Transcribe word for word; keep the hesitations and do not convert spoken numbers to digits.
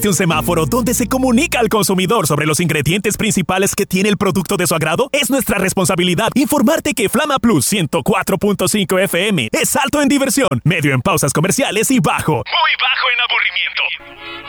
Un semáforo donde se comunica al consumidor sobre los ingredientes principales que tiene el producto de su agrado. Es nuestra responsabilidad informarte que Flama Plus ciento cuatro punto cinco F M es alto en diversión, medio en pausas comerciales y bajo, muy bajo en aburrimiento.